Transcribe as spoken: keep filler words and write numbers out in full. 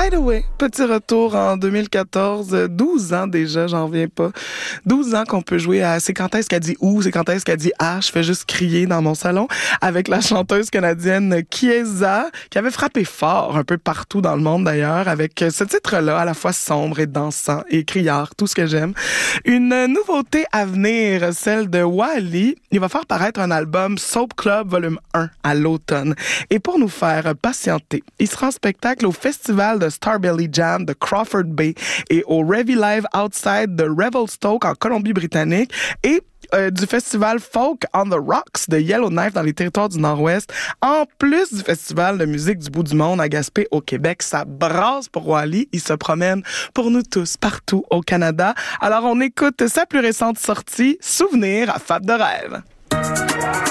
Hideaway, petit retour en deux mille quatorze, douze ans déjà, j'en reviens pas. douze ans qu'on peut jouer à C'est quand est-ce qu'elle dit où, c'est quand est-ce qu'elle dit ah, je fais juste crier dans mon salon avec la chanteuse canadienne Chiesa, qui avait frappé fort un peu partout dans le monde d'ailleurs, avec ce titre-là à la fois sombre et dansant et criard, tout ce que j'aime. Une nouveauté à venir, celle de Wally. Il va faire paraître un album Soap Club Volume un à l'automne. Et pour nous faire patienter, il sera en spectacle au Festival de Starbelly Jam de Crawford Bay et au Revy Live Outside de Revelstoke en Colombie-Britannique et euh, du festival Folk on the Rocks de Yellowknife dans les territoires du Nord-Ouest, en plus du festival de musique du bout du monde à Gaspé au Québec. Ça brasse pour Wally, il se promène pour nous tous partout au Canada. Alors on écoute sa plus récente sortie, Souvenir à Fab de rêve.